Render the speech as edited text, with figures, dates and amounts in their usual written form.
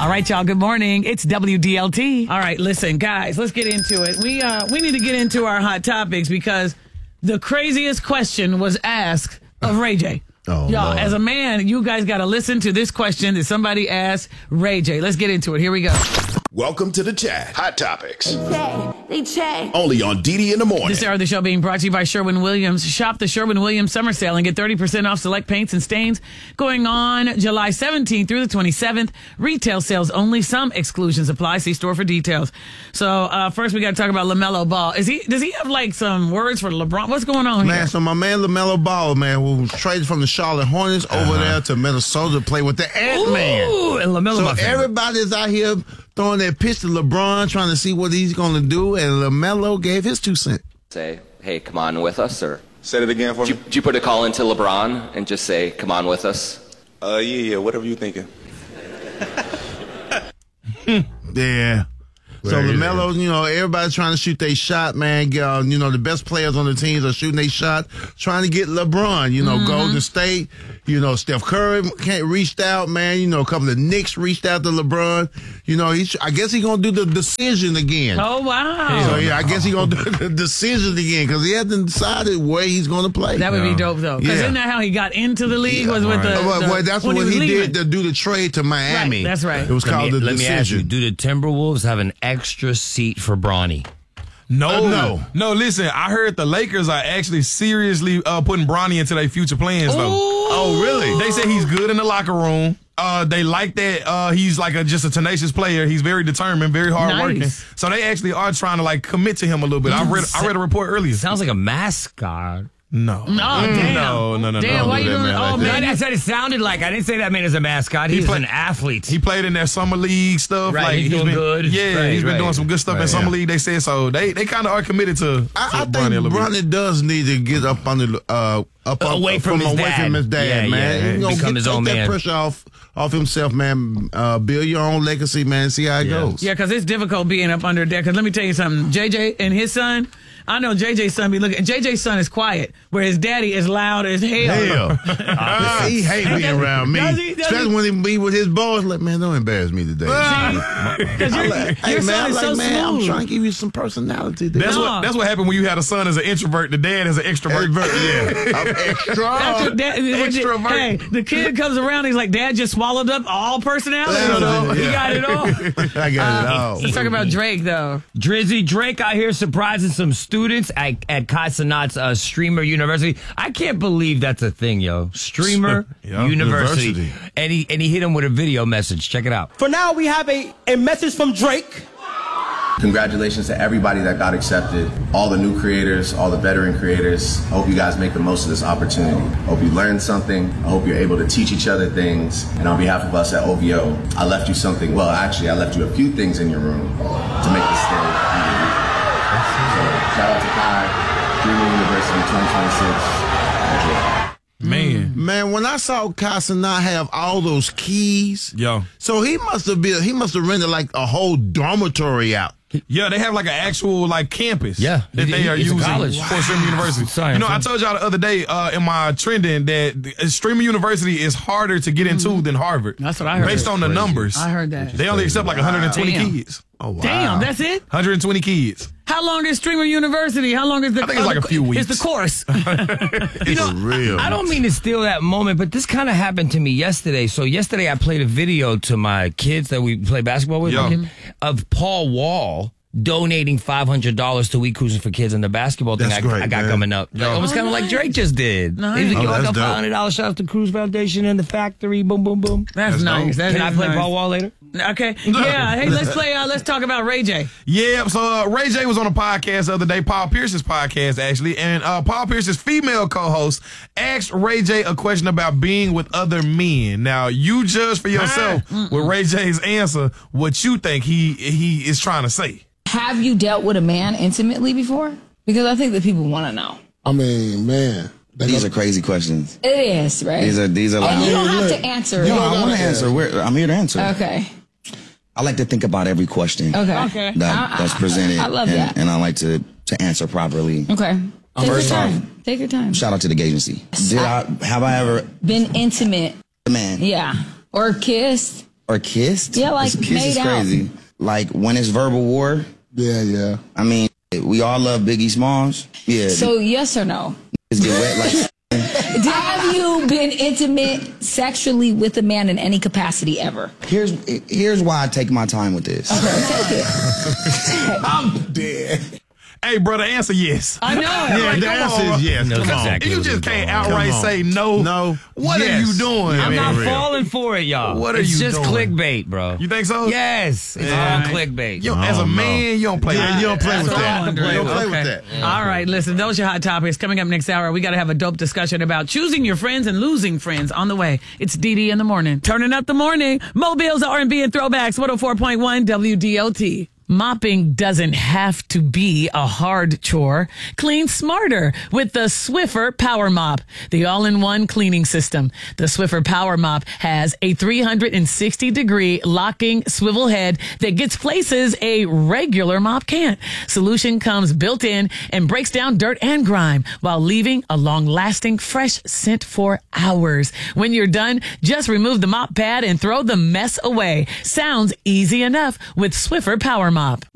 All right, y'all. Good morning. It's WDLT. All right, listen, guys, let's get into it. We need to get into our hot topics because the craziest question was asked of Ray J. Oh, y'all, Lord. as a man, you guys got to listen to this question that somebody asked Ray J. Let's get into it. Here we go. Welcome to the chat. Hot Topics. They check. Only on DD in the morning. This hour of the show being brought to you by Sherwin-Williams. Shop the Sherwin-Williams summer sale and get 30% off select paints and stains going on July 17th through the 27th. Retail sales only. Some exclusions apply. See store for details. So first we got to talk about LaMelo Ball. Does he have like some words for LeBron? What's going on here? Man, so my man LaMelo Ball, man, who was traded from the Charlotte Hornets over there to Minnesota to play with the Ant-Man. Ooh, and LaMelo, So everybody's out here throwing their pitch to LeBron, trying to see what he's going to do, and LaMelo gave his 2 cents. Say, hey, come on with us, or Say it again for me. did you put a call into LeBron and just say, come on with us? Yeah, whatever you thinking. Yeah. So LaMelo, everybody's trying to shoot their shot, man. The best players on the teams are shooting their shot, trying to get LeBron. Golden State, Steph Curry reached out, man. A couple of Knicks reached out to LeBron. I guess he's going to do the decision again. Oh, wow. So, I guess he's going to do the decision again because he hasn't decided where he's going to play. That would be dope, though. Because isn't that how he got into the league? Was with that's when what he leaving. did to do the trade to Miami. Right, that's right. It was called the Let me ask you, decision. do the Timberwolves have an extra seat for Bronny? No. Listen, I heard the Lakers are actually seriously putting Bronny into their future plans, though. Oh, really? They say he's good in the locker room. They like that he's like just a tenacious player. He's very determined, very hardworking. Nice. So they actually are trying to commit to him a little bit. I read a report earlier. Sounds like a mascot. No. Oh, damn. No. Damn, why you doing that? Oh, man. I said it sounded like. I didn't say that man is a mascot. He's an athlete. He played in their summer league stuff. Right, he's doing good. Yeah, Right, he's been right. doing some good stuff in summer league. They said so. They kind of are committed to I think Bronny a little bit. Bronny does need to get up on the Away from his dad. man. Yeah. You know, Become his own take that man. pressure off himself, man. Build your own legacy, man. See how it goes. Yeah, because it's difficult being up under there. Because let me tell you something. JJ and his son, I know JJ's son be looking. JJ's son is quiet, where his daddy is loud as hell. He hate being around me, Does he? especially when he be with his boys. Like, man, don't embarrass me today. Because your son is so I'm smooth. trying to give you some personality. Today. That's what happened when you had a son as an introvert. The dad as an extrovert. Yeah, I'm extra. That's what Extrovert. Hey, the kid comes around. He's like, Dad just swallowed up all personality. So he got it all. I got it all. Let's talk about Drake, though. Drizzy Drake out here surprising some students at Kai Cenat's Streamer University. I can't believe that's a thing, yo. Streamer Yeah, University. university. And he hit him with a video message. Check it out. For now, we have a message from Drake. Congratulations to everybody that got accepted, all the new creators, all the veteran creators. I hope you guys make the most of this opportunity. I hope you learned something. I hope you're able to teach each other things. And on behalf of us at OVO, I left you something. Well, actually, I left you a few things in your room to make this stay. So, shout out to Kai, Streamer University 2026. Man, when I saw Casanat have all those keys, so he must have rented like a whole dormitory out. Yeah, they have like an actual campus. Yeah, that they are it's a using college. for Streamer University. Sorry, I told y'all the other day in my trending that Streamer University is harder to get into than Harvard. That's what I heard. Based on the numbers. I heard that. They only accept like 120 kids. Oh, wow. Damn, that's it? 120 kids. How long is Streamer University? How long is the? I think it's like a few weeks. It's the course. It's real. I don't mean to steal that moment, but this kind of happened to me yesterday. So yesterday I played a video to my kids that we play basketball with of Paul Wall donating $500 to We Cruising for Kids in the basketball thing That's great, I got man. coming up. Like, almost kind of like Drake just did. Nice. He was like, that's dope. $500. Shout out to Cruise Foundation and the Factory. Boom, boom, boom. That's nice. That Can I is play nice. Paul Wall later? Okay. Yeah. Hey, let's play. Let's talk about Ray J. Yeah, so Ray J was on a podcast the other day, Paul Pierce's podcast, actually, and Paul Pierce's female co-host asked Ray J a question about being with other men. Now, you judge for yourself with Ray J's answer what you think he is trying to say. Have you dealt with a man intimately before? Because I think that people want to know. I mean, man. These are crazy questions. It is, right? These are like. And you don't have to answer. No, I want to answer. I'm here to answer. Okay. I like to think about every question that's presented. I love that. And I like to answer properly. Okay. Take First your time. off, Take your time. shout out to the agency. Have I ever been intimate? Man. Yeah. Or kissed? Or kissed? Yeah, like Kiss made is out. crazy. Like when it's verbal war. Yeah. I mean, we all love Biggie Smalls. Yeah. So yes or no? Just get wet like. Have you been intimate sexually with a man in any capacity ever? Here's why I take my time with this. Okay, take it. I'm dead. Hey, brother, answer yes. I know. Yeah, the answer is yes. Knows Come on. exactly You what just he's can't doing. outright Come on. say no. No. What Yes. are you doing? I'm Man, not real. falling for it, y'all. What are it's you just doing? clickbait, bro. You think so? Yes. It's all clickbait. You, as a don't know. man, you don't play Yeah, that. you don't play with That's that. all I'm You don't doing. play Okay. with that. All right, listen, those are your hot topics. Coming up next hour, we got to have a dope discussion about choosing your friends and losing friends on the way. It's DD in the morning. Turning up the morning. Mobile's R&B and throwbacks, 104.1 WDOT. Mopping doesn't have to be a hard chore. Clean smarter with the Swiffer Power Mop, the all-in-one cleaning system. The Swiffer Power Mop has a 360-degree locking swivel head that gets places a regular mop can't. Solution comes built in and breaks down dirt and grime while leaving a long-lasting fresh scent for hours. When you're done, just remove the mop pad and throw the mess away. Sounds easy enough with Swiffer Power Mop.